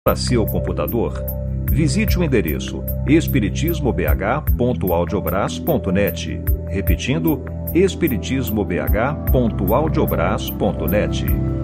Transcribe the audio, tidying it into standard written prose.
para seu computador, visite o endereço espiritismobh.audiobras.net, repetindo, espiritismobh.audiobras.net.